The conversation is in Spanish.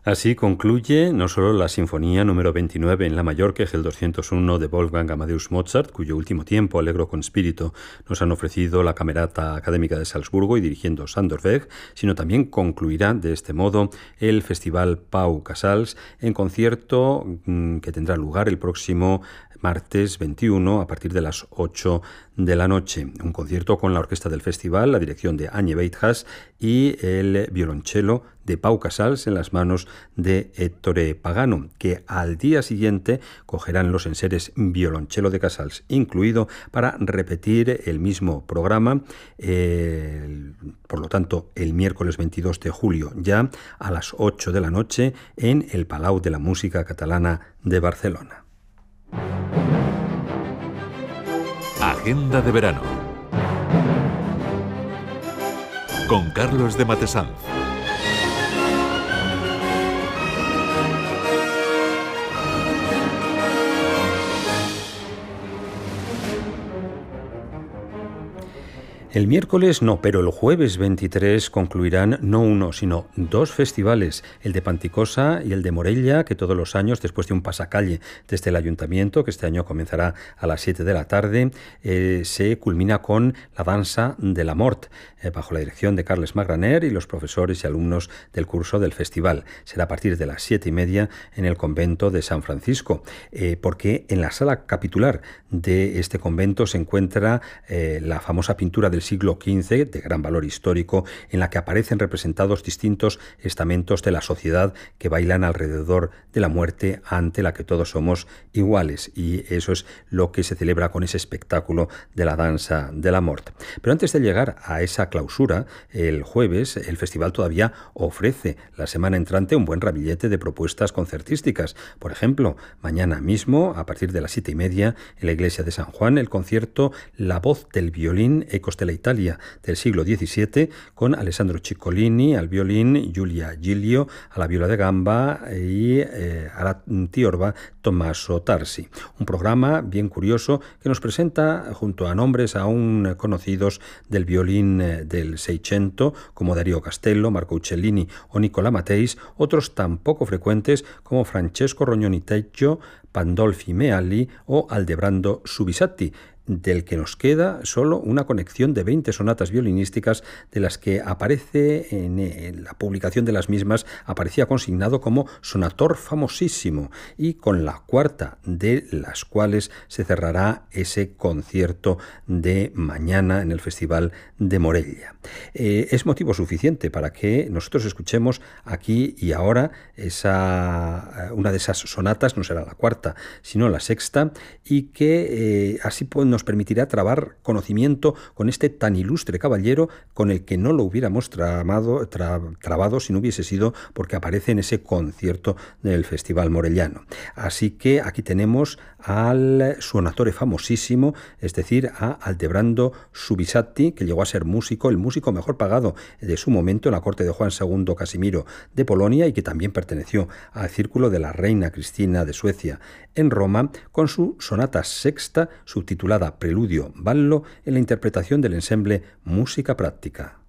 Así concluye no solo la Sinfonía número 29 en la mayor, que es el 201 de Wolfgang Amadeus Mozart, cuyo último tiempo, Allegro con Spirito, nos han ofrecido la Camerata Académica de Salzburgo y dirigiendo Sándor Weg, sino también concluirá de este modo el Festival Pau Casals en concierto que tendrá lugar el próximo martes 21 a partir de las 8 de la noche. Un concierto con la orquesta del festival, la dirección de Anje Beithas y el violonchelo de Pau Casals en las manos de Ettore Pagano, que al día siguiente cogerán los enseres violonchelo de Casals incluido para repetir el mismo programa, por lo tanto el miércoles 22 de julio ya a las 8 de la noche en el Palau de la Música Catalana de Barcelona. Agenda de verano con Carlos de Matesanz. El miércoles no, pero el jueves 23 concluirán no uno, sino dos festivales, el de Panticosa y el de Morella, que todos los años, después de un pasacalle desde el ayuntamiento, que este año comenzará a las 7 de la tarde, se culmina con la dansa de la mort, bajo la dirección de Carles Magraner y los profesores y alumnos del curso del festival. Será a partir de las 7:30 en el convento de San Francisco, porque en la sala capitular de este convento se encuentra la famosa pintura del siglo XV, de gran valor histórico, en la que aparecen representados distintos estamentos de la sociedad que bailan alrededor de la muerte ante la que todos somos iguales, y eso es lo que se celebra con ese espectáculo de la dansa de la mort. Pero antes de llegar a esa clausura, el jueves, el festival todavía ofrece la semana entrante un buen ramillete de propuestas concertísticas. Por ejemplo, mañana mismo, a partir de las 7:30, en la iglesia de San Juan, el concierto La voz del violín, Ecos de la Italia del siglo XVII, con Alessandro Ciccolini al violín, Giulia Giglio a la viola de gamba y a la tiorba Tommaso Tarsi. Un programa bien curioso que nos presenta, junto a nombres aún conocidos del violín del Seicento, como Dario Castello, Marco Uccellini o Nicola Matteis, otros tan poco frecuentes como Francesco Rognoni Teggio, Pandolfi Mealli o Aldebrando Subisatti, del que nos queda solo una colección de 20 sonatas violinísticas, de las que aparece en la publicación de las mismas, aparecía consignado como sonator famosísimo, y con la cuarta de las cuales se cerrará ese concierto de mañana en el Festival de Morella. Es motivo suficiente para que nosotros escuchemos aquí y ahora una de esas sonatas, no será la cuarta, sino la sexta, y que así nos permitirá trabar conocimiento con este tan ilustre caballero, con el que no lo hubiéramos trabado si no hubiese sido porque aparece en ese concierto del Festival Morellano. Así que aquí tenemos al suonatore famosísimo, es decir, a Aldebrando Subisatti, que llegó a ser el músico mejor pagado de su momento en la corte de Juan II Casimiro de Polonia, y que también perteneció al círculo de la reina Cristina de Suecia en Roma, con su sonata sexta subtitulada Preludio Ballo, en la interpretación del ensemble Música Práctica.